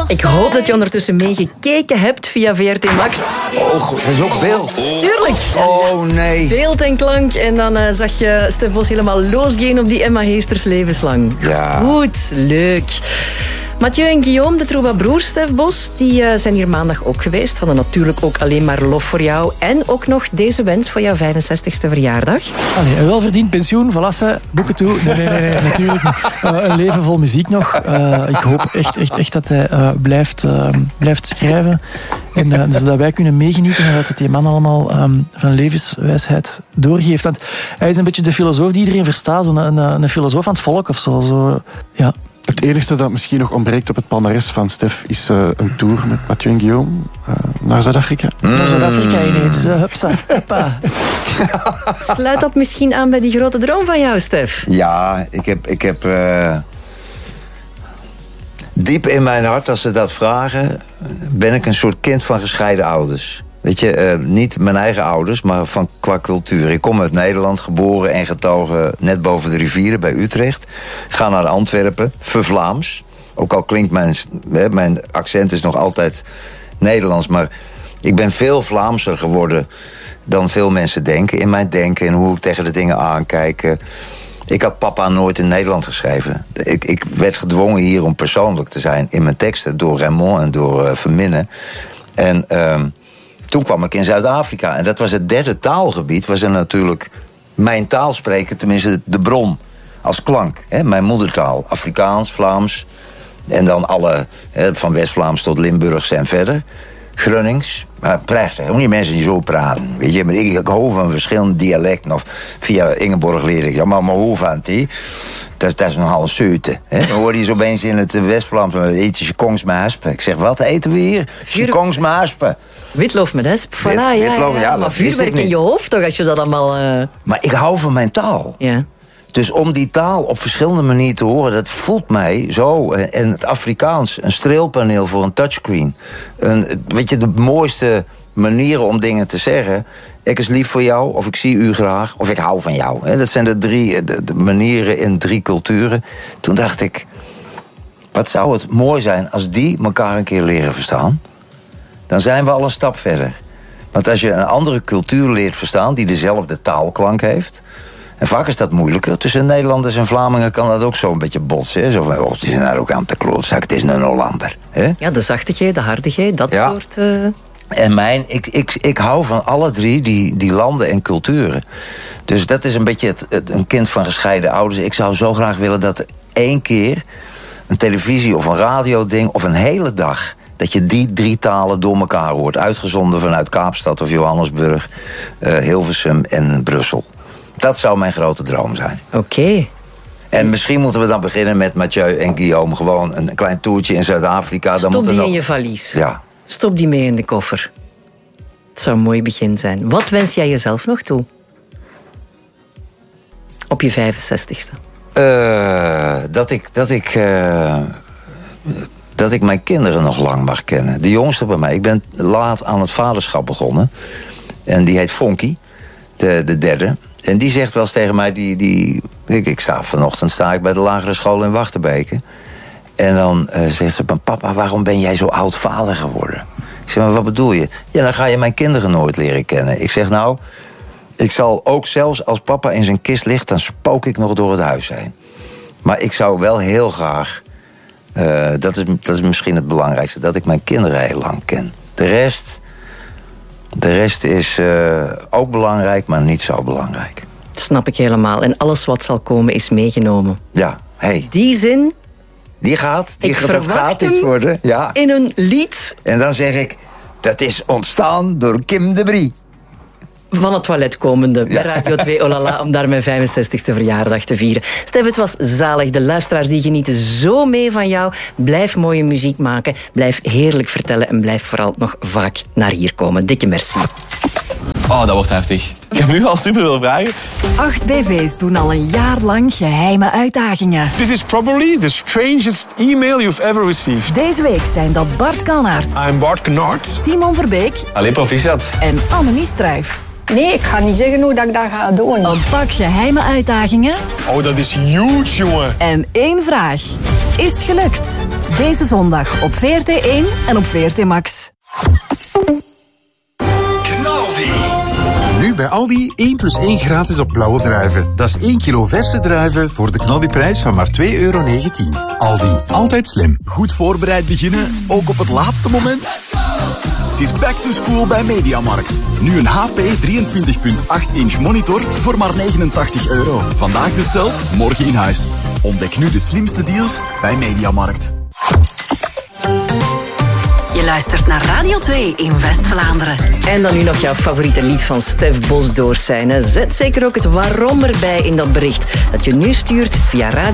Ik hoop dat je ondertussen meegekeken hebt via VRT Max. Oh, dat is ook beeld. Tuurlijk. Oh, nee. Beeld en klank. En dan zag je Stef Bos helemaal losgaan op die Emma Heesters levenslang. Ja. Goed, leuk. Mathieu en Guillaume, de troubadours Stef Bos, die zijn hier maandag ook geweest. Hadden natuurlijk ook alleen maar lof voor jou. En ook nog deze wens voor jouw 65ste verjaardag. Allee, een welverdiend pensioen, voilà, boeken toe. Nee, natuurlijk niet. Een leven vol muziek nog. Ik hoop echt dat hij blijft schrijven. En zodat wij kunnen meegenieten en dat het die man allemaal van levenswijsheid doorgeeft. Want hij is een beetje de filosoof die iedereen verstaat. Een filosoof aan het volk of zo ja. Het enige dat misschien nog ontbreekt op het palmares van Stef is een tour met Mathieu en Guillaume naar Zuid-Afrika. Naar Zuid-Afrika ineens. Huppa. Sluit dat misschien aan bij die grote droom van jou, Stef? Ja, ik heb diep in mijn hart, als ze dat vragen, ben ik een soort kind van gescheiden ouders. Weet je, niet mijn eigen ouders, maar qua cultuur. Ik kom uit Nederland, geboren en getogen net boven de rivieren bij Utrecht. Ga naar Antwerpen, Vlaams. Ook al klinkt mijn accent is nog altijd Nederlands, maar ik ben veel Vlaamser geworden dan veel mensen denken. In mijn denken en hoe ik tegen de dingen aankijk. Ik had papa nooit in Nederland geschreven. Ik werd gedwongen hier om persoonlijk te zijn in mijn teksten door Raymond en door Verminnen. En toen kwam ik in Zuid-Afrika. En dat was het derde taalgebied. Was er natuurlijk mijn taal spreken, tenminste de bron als klank. Hè? Mijn moedertaal. Afrikaans, Vlaams. En dan alle, van West-Vlaams tot Limburgs en verder. Gronings. Maar prachtig. Ook niet mensen die zo praten. Weet je, maar ik hou van verschillende dialecten. Of via Ingeborg leer ik. Ja, maar hoe van die? Dat is nogal een zeute. Dan hoorde je zo opeens in het West-Vlaams. Eet je kongsmaaspen. Ik zeg, wat eten we hier? Kongsmaaspen. Witloof met esp, voilà, witlof, ja, maar vuurwerk in je hoofd toch, als je dat allemaal... Maar ik hou van mijn taal. Ja. Dus om die taal op verschillende manieren te horen, dat voelt mij zo. En het Afrikaans, een streelpaneel voor een touchscreen. Weet je, de mooiste manieren om dingen te zeggen. Ik is lief voor jou, of ik zie u graag, of ik hou van jou. Dat zijn de manieren in 3 culturen. Toen dacht ik, wat zou het mooi zijn als die elkaar een keer leren verstaan? Dan zijn we al een stap verder. Want als je een andere cultuur leert verstaan, die dezelfde taalklank heeft, en vaak is dat moeilijker. Tussen Nederlanders en Vlamingen kan dat ook zo een beetje botsen. Hè? Zo van, die zijn daar ook aan te klootzak, het is een Hollander. Hè? Ja, de zachtigheid, de hardigheid, dat soort... En ik hou van alle 3 die landen en culturen. Dus dat is een beetje een kind van gescheiden ouders. Ik zou zo graag willen dat 1 keer een televisie of een radioding of een hele dag, dat je die 3 talen door elkaar hoort. Uitgezonden vanuit Kaapstad of Johannesburg, Hilversum en Brussel. Dat zou mijn grote droom zijn. Oké. En misschien moeten we dan beginnen met Mathieu en Guillaume. Gewoon een klein toertje in Zuid-Afrika. Stop die in je valies. Ja. Stop die mee in de koffer. Het zou een mooi begin zijn. Wat wens jij jezelf nog toe? Op je 65ste. Dat ik mijn kinderen nog lang mag kennen. De jongste bij mij. Ik ben laat aan het vaderschap begonnen. En die heet Fonky, de derde. En die zegt wel eens tegen mij... Vanochtend sta ik bij de lagere school in Wachtenbeke. En dan zegt ze... Papa, waarom ben jij zo oud vader geworden? Ik zeg, maar wat bedoel je? Ja, dan ga je mijn kinderen nooit leren kennen. Ik zeg, nou... Ik zal ook zelfs als papa in zijn kist ligt... dan spook ik nog door het huis heen. Maar ik zou wel heel graag... dat is misschien het belangrijkste... dat ik mijn kinderen heel lang ken. De rest is ook belangrijk, maar niet zo belangrijk. Snap ik helemaal. En alles wat zal komen is meegenomen. Ja, hey. Die zin... Dat gaat iets worden. Ja. In een lied. En dan zeg ik... Dat is ontstaan door Kim de Brie. Van het toilet komende bij Radio 2 Olala om daar mijn 65ste verjaardag te vieren. Stef, het was zalig. De luisteraars die genieten zo mee van jou. Blijf mooie muziek maken. Blijf heerlijk vertellen. En blijf vooral nog vaak naar hier komen. Dikke merci. Oh, dat wordt heftig. Ik heb nu al super veel vragen. 8 BV's doen al een jaar lang geheime uitdagingen. This is probably the strangest email you've ever received. Deze week zijn dat Bart Kannaerts. I'm Bart Kannaerts. Timon Verbeek. Allee, proficiat. En Annemie Struijf. Nee, ik ga niet zeggen hoe dat ik dat ga doen. Een pak geheime uitdagingen. Oh, dat is huge, jongen. En 1 vraag. is gelukt. Deze zondag op VRT1 en op VRT Max. Nu bij Aldi 1 + 1 gratis op blauwe druiven. Dat is 1 kilo verse druiven voor de knaldiprijs van maar €2,19. Aldi, altijd slim. Goed voorbereid beginnen, ook op het laatste moment? Het is back to school bij Mediamarkt. Nu een HP 23.8-inch monitor voor maar €89. Vandaag besteld, morgen in huis. Ontdek nu de slimste deals bij Mediamarkt. Je luistert naar Radio 2 in West-Vlaanderen. En dan nu nog jouw favoriete lied van Stef Bos doorsijn. Zet zeker ook het waarom erbij in dat bericht dat je nu stuurt via radio.